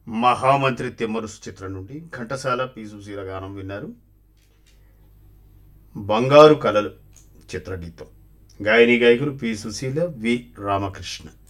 మహామంత్రి తిమ్మరుసు చిత్రం నుండి ఘంటసాల పి సుశీల గానం విన్నారు. బంగారు కలలు చిత్రగీతం. గాయని గాయకులు పి సుశీల, వి రామకృష్ణ.